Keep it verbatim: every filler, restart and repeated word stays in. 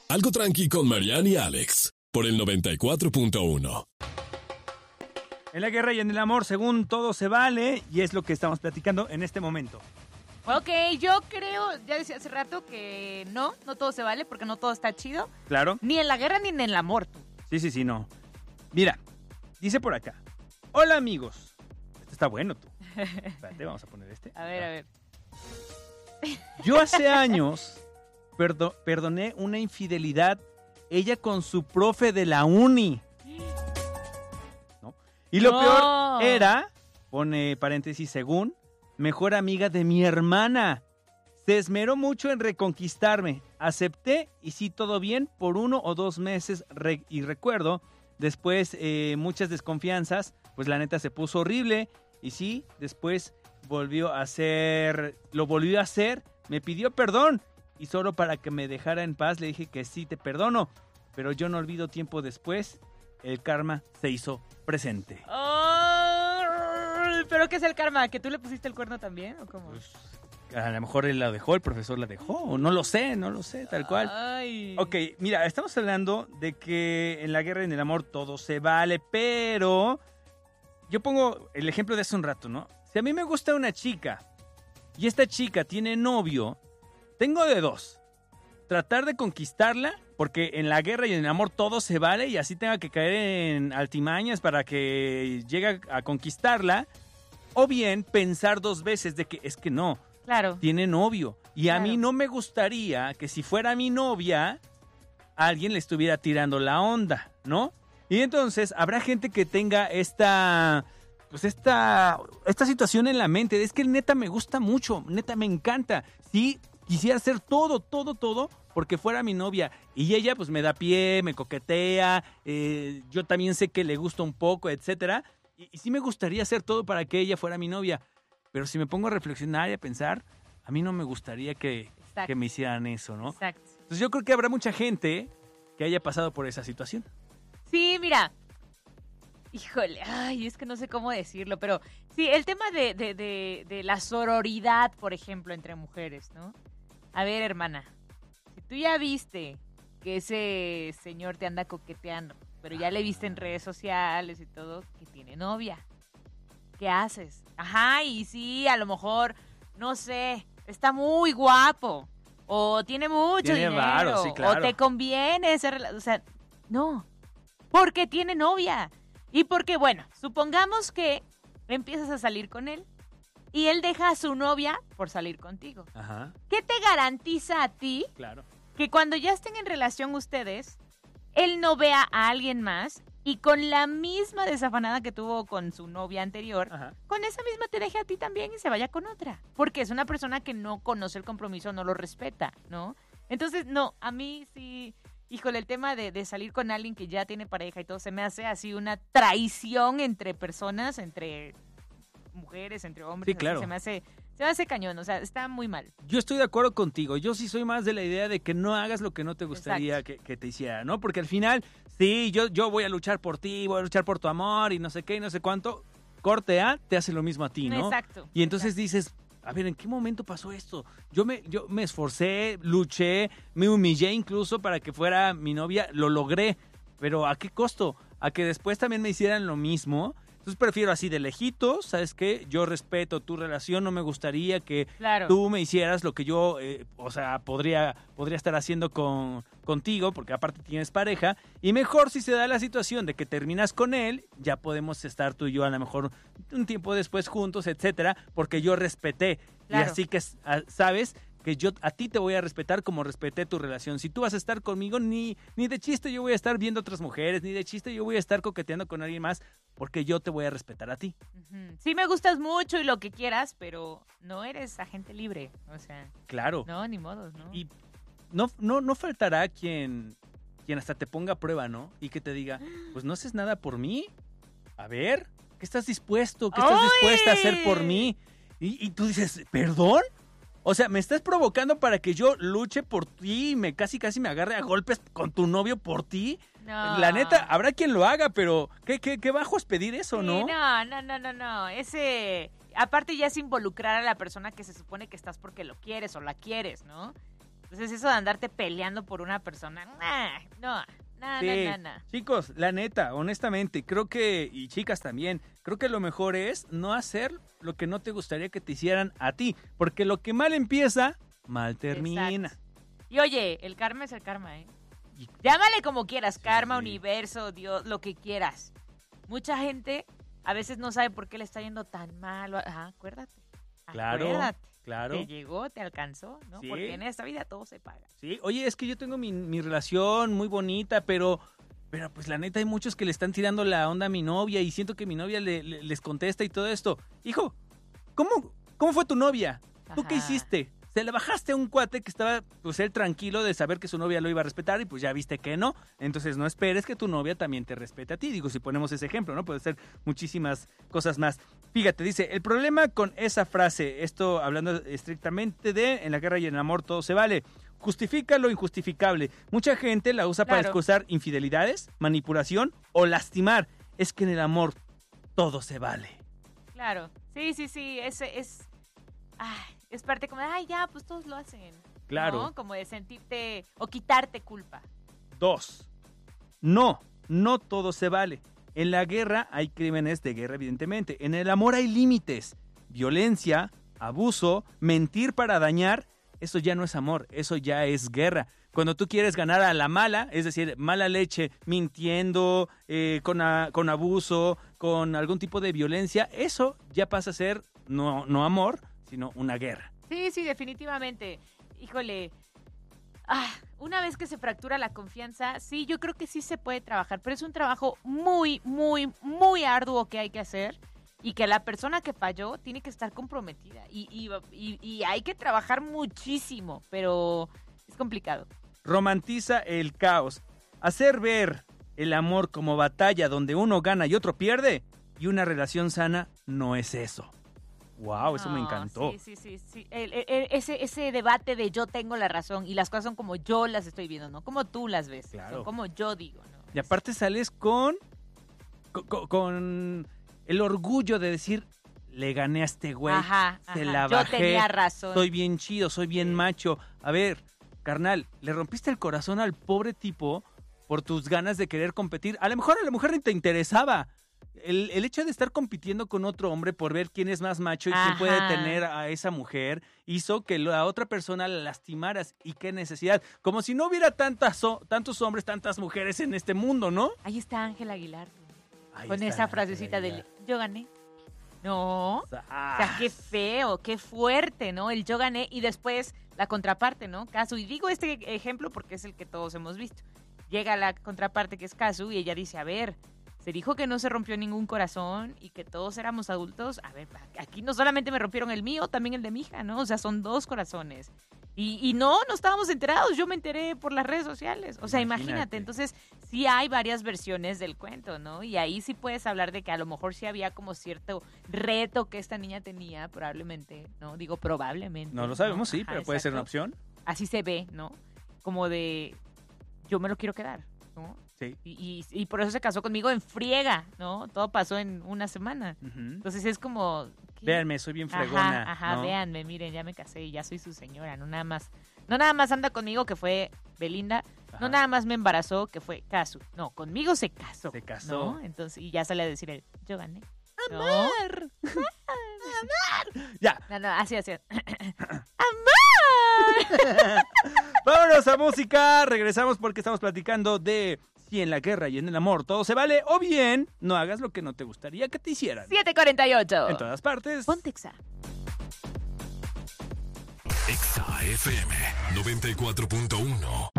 Algo tranqui con Mariana y Alex, por el noventa y cuatro punto uno. En la guerra y en el amor, según todo se vale, y es lo que estamos platicando en este momento. Ok, yo creo, ya decía hace rato que no, no todo se vale porque no todo está chido. Claro. Ni en la guerra ni en el amor, tú. Sí, sí, sí, no. Mira, dice por acá. Hola, amigos. Este está bueno, tú. Espérate, vamos a poner este. A ver, a ver. Yo hace años perdo- perdoné una infidelidad, ella con su profe de la uni. ¿No? Y lo No. peor era, pone paréntesis, según, mejor amiga de mi hermana. Se esmeró mucho en reconquistarme. Acepté y sí, todo bien por uno o dos meses. Re- y recuerdo, después eh, muchas desconfianzas, pues la neta se puso horrible. Y sí, después volvió a hacer, lo volvió a hacer, me pidió perdón. Y solo para que me dejara en paz le dije que sí, te perdono. Pero yo no olvido tiempo después, el karma se hizo presente. Oh, ¿pero qué es el karma? ¿Que tú le pusiste el cuerno también o cómo? Pues, a lo mejor él la dejó, el profesor la dejó, o no lo sé, no lo sé, tal cual. Ay. Ok, mira, estamos hablando de que en la guerra y en el amor todo se vale, pero yo pongo el ejemplo de hace un rato, ¿no? Si a mí me gusta una chica y esta chica tiene novio, tengo de dos. Tratar de conquistarla, porque en la guerra y en el amor todo se vale y así tenga que caer en altimañas para que llegue a conquistarla. O bien pensar dos veces de que es que no, Claro. tiene novio. Y a Claro. mí no me gustaría que si fuera mi novia, alguien le estuviera tirando la onda, ¿no? Y entonces habrá gente que tenga esta, pues esta, esta situación en la mente. Es que neta me gusta mucho, neta me encanta. Sí, quisiera hacer todo, todo, todo porque fuera mi novia. Y ella pues me da pie, me coquetea, eh, yo también sé que le gusta un poco, etcétera. Y, y sí me gustaría hacer todo para que ella fuera mi novia. Pero si me pongo a reflexionar y a pensar, a mí no me gustaría que, Exacto. que me hicieran eso, ¿no? Exacto. Entonces yo creo que habrá mucha gente que haya pasado por esa situación. Sí, mira. Híjole, ay, es que no sé cómo decirlo, pero sí, el tema de, de, de, de la sororidad, por ejemplo, entre mujeres, ¿no? A ver, hermana, si tú ya viste que ese señor te anda coqueteando, pero ya le viste en redes sociales y todo, que tiene novia, ¿qué haces? Ajá, y sí, a lo mejor, no sé, está muy guapo, o tiene mucho Tiene dinero, varo, sí, claro. o te conviene esa relación, o sea, no, porque tiene novia. Y porque, bueno, supongamos que empiezas a salir con él y él deja a su novia por salir contigo. Ajá, ¿Qué te garantiza a ti claro. que cuando ya estén en relación ustedes, él no vea a alguien más y con la misma desafanada que tuvo con su novia anterior, Ajá. con esa misma te deje a ti también y se vaya con otra? Porque es una persona que no conoce el compromiso, no lo respeta, ¿no? Entonces, no, a mí sí... Híjole, el tema de, de salir con alguien que ya tiene pareja y todo, se me hace así una traición entre personas, entre mujeres, entre hombres. Sí, así, claro. Se me hace, se me hace cañón, o sea, está muy mal. Yo estoy de acuerdo contigo. Yo sí soy más de la idea de que no hagas lo que no te gustaría que, que te hiciera, ¿no? Porque al final, sí, yo, yo voy a luchar por ti, voy a luchar por tu amor y no sé qué y no sé cuánto. Corte A, te hace lo mismo a ti, ¿no? Exacto. Y entonces exacto. dices, a ver, ¿en qué momento pasó esto? Yo me, yo me esforcé, luché, me humillé incluso para que fuera mi novia, lo logré, pero ¿a qué costo? A que después también me hicieran lo mismo. Entonces prefiero así de lejitos, ¿sabes qué? Yo respeto tu relación, no me gustaría que Claro. tú me hicieras lo que yo, eh, o sea, podría, podría estar haciendo con, contigo, porque aparte tienes pareja, y mejor si se da la situación de que terminas con él, ya podemos estar tú y yo a lo mejor un tiempo después juntos, etcétera, porque yo respeté. Claro. Y así que, ah, sabes, que yo a ti te voy a respetar como respeté tu relación. Si tú vas a estar conmigo, ni, ni de chiste yo voy a estar viendo otras mujeres, ni de chiste yo voy a estar coqueteando con alguien más, porque yo te voy a respetar a ti. Ujú. Sí me gustas mucho y lo que quieras, pero no eres agente libre, o sea, Claro. no, ni modos, ¿no? Y no, no, no faltará quien, quien hasta te ponga a prueba, ¿no? Y que te diga, pues no haces nada por mí. A ver, ¿qué estás dispuesto? ¿Qué estás ¡Ay! dispuesta a hacer por mí? Y, y tú dices, ¿perdón? O sea, me estás provocando para que yo luche por ti y me casi casi me agarre a golpes con tu novio por ti. No. La neta, habrá quien lo haga, pero ¿qué, qué, qué bajo es pedir eso, Sí, no? no, no, no, no, no. Ese, aparte ya es involucrar a la persona que se supone que estás porque lo quieres o la quieres, ¿no? Entonces eso de andarte peleando por una persona, nah, no, no, Sí. no, no, no. Chicos, la neta, honestamente, creo que, y chicas también, creo que lo mejor es no hacer lo que no te gustaría que te hicieran a ti, porque lo que mal empieza, mal termina. Exacto. Y oye, el karma es el karma, ¿eh? Y- Llámale como quieras, karma, Sí. universo, Dios, lo que quieras. Mucha gente a veces no sabe por qué le está yendo tan mal. Ajá, acuérdate. Claro, Acuérdate. claro. Te llegó, te alcanzó, ¿no? Sí. Porque en esta vida todo se paga. Sí, oye, es que yo tengo mi, mi relación muy bonita, pero, pero pues la neta hay muchos que le están tirando la onda a mi novia y siento que mi novia le- le- les contesta y todo esto. Hijo, ¿cómo, cómo fue tu novia? ¿Tú qué Ajá. hiciste? Se le bajaste a un cuate que estaba, pues él tranquilo de saber que su novia lo iba a respetar y pues ya viste que no. Entonces no esperes que tu novia también te respete a ti. Digo, si ponemos ese ejemplo, ¿no? Puede ser muchísimas cosas más. Fíjate, dice, el problema con esa frase, esto hablando estrictamente de en la guerra y en el amor todo se vale, justifica lo injustificable. Mucha gente la usa para Claro. excusar infidelidades, manipulación o lastimar. Es que en el amor todo se vale. Claro. Sí, sí, sí. Ese es. Ay, es parte como de, ay, ya, pues todos lo hacen. Claro. ¿No? Como de sentirte o quitarte culpa. Dos. No, no todo se vale. En la guerra hay crímenes de guerra, evidentemente. En el amor hay límites. Violencia, abuso, mentir para dañar. Eso ya no es amor, eso ya es guerra. Cuando tú quieres ganar a la mala, es decir, mala leche, mintiendo, eh, con, a- con abuso, con algún tipo de violencia, eso ya pasa a ser no, no amor, sino una guerra. Sí, sí, definitivamente. Híjole. Ah, una vez que se fractura la confianza, sí, yo creo que sí se puede trabajar, pero es un trabajo muy, muy, muy arduo que hay que hacer y que la persona que falló tiene que estar comprometida y, y, y, y hay que trabajar muchísimo, pero es complicado. Romantiza el caos. Hacer ver el amor como batalla donde uno gana y otro pierde y una relación sana no es eso. Wow, eso me No, encantó. Sí, sí, sí. sí. El- el- el- ese, ese debate de yo tengo la razón y las cosas son como yo las estoy viendo, no como tú las ves, Claro. son como yo digo, ¿no? Y aparte sales con, con con el orgullo de decir, le gané a este güey, Ajá, se ajá. la Yo bajé, tenía razón. soy bien chido, soy bien Sí. macho. A ver, carnal, le rompiste el corazón al pobre tipo por tus ganas de querer competir. A lo mejor a la mujer ni te interesaba. El, el hecho de estar compitiendo con otro hombre por ver quién es más macho y quién puede Ajá. tener a esa mujer hizo que la otra persona la lastimaras. ¿Y qué necesidad? Como si no hubiera tantas, ho- tantos hombres, tantas mujeres en este mundo, ¿no? Ahí está Ángel Aguilar. Ahí con está, esa frasecita Ángel del Aguilar. yo gané. No. O Ah, sea, qué feo, qué fuerte, ¿no? El yo gané y después la contraparte, ¿no? Casu. Y digo este ejemplo porque es el que todos hemos visto. Llega la contraparte que es Casu y ella dice, a ver, se dijo que no se rompió ningún corazón y que todos éramos adultos. A ver, aquí no solamente me rompieron el mío, también el de mi hija, ¿no? O sea, son dos corazones. Y, y no, no estábamos enterados, yo me enteré por las redes sociales. O sea, imagínate. Imagínate. Entonces, sí hay varias versiones del cuento, ¿no? Y ahí sí puedes hablar de que a lo mejor sí había como cierto reto que esta niña tenía, probablemente, ¿no? Digo, probablemente. no lo sabemos, sí, Ajá, pero puede ser una exacto. opción. Así se ve, ¿no? Como de, yo me lo quiero quedar, ¿no? Sí. Y, y, y por eso se casó conmigo en friega, ¿no? Todo pasó en una semana. Ujú. Entonces es como... ¿qué? Véanme, soy bien fregona. Ajá, ajá, ¿no? véanme, miren, ya me casé y ya soy su señora, no nada más. No nada más anda conmigo, que fue Belinda, Ajá. no nada más me embarazó, que fue Casu. No, conmigo se casó. Se casó. ¿no? Entonces, y ya sale a decir él, yo gané. ¿no? Amar. Ya, No, no, así, así. vámonos a música. Regresamos porque estamos platicando de si en la guerra y en el amor todo se vale o bien no hagas lo que no te gustaría que te hicieran. siete cuarenta y ocho. En todas partes. Pontexa. Exa F M noventa y cuatro punto uno.